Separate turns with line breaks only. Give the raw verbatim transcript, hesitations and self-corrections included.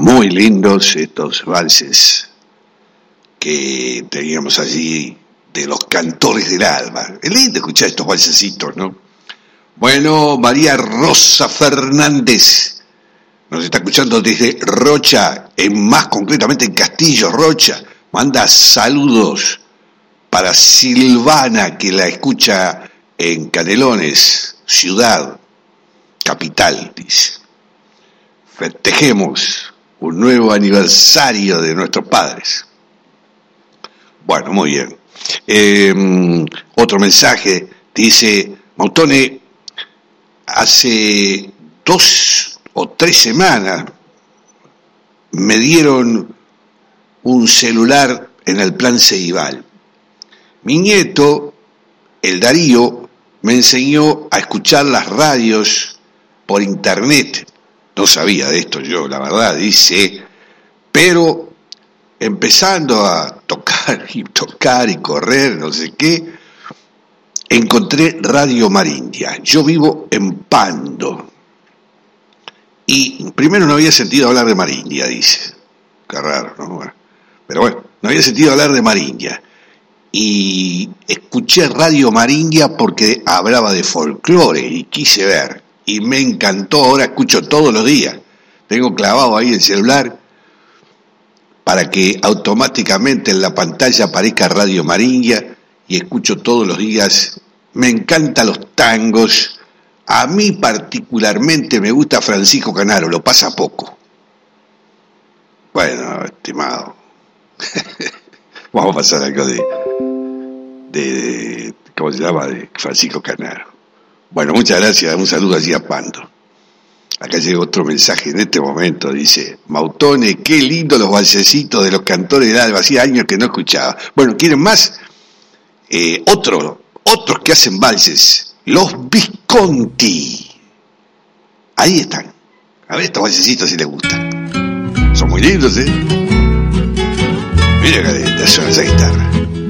Muy lindos estos valses que teníamos allí de los cantores del alba. Es lindo escuchar estos valsecitos, ¿no? Bueno, María Rosa Fernández nos está escuchando desde Rocha, en más concretamente en Castillo, Rocha. Manda saludos para Silvana, que la escucha en Canelones, ciudad, capital, dice. Festejemos un nuevo aniversario de nuestros padres. Bueno, muy bien. Eh, otro mensaje dice: Mautone, hace dos o tres semanas me dieron un celular en el plan Ceibal. Mi nieto, el Darío, me enseñó a escuchar las radios por internet. No sabía de esto yo, la verdad, dice, pero empezando a tocar y tocar y correr, no sé qué, encontré Radio Marindia. Yo vivo en Pando. Y primero no había sentido hablar de Marindia, dice. Qué raro, ¿no? Bueno, pero bueno, no había sentido hablar de Marindia. Y escuché Radio Marindia porque hablaba de folclore y quise ver. Y me encantó, ahora escucho todos los días. Tengo clavado ahí el celular para que automáticamente en la pantalla aparezca Radio Marindia y escucho todos los días. Me encantan los tangos. A mí particularmente me gusta Francisco Canaro, lo pasa poco. Bueno, estimado, vamos a pasar algo de, de, de, ¿cómo se llama?, de Francisco Canaro. Bueno, muchas gracias, un saludo allí a Pando. Acá llega otro mensaje en este momento, dice: Mautone, qué lindo los valsecitos de los cantores del alba, hacía años que no escuchaba. Bueno, ¿quieren más? Eh, otro, otros que hacen valses, los Visconti. Ahí están. A ver estos valsecitos si les gustan. Son muy lindos, ¿eh? Mira que suena esa guitarra.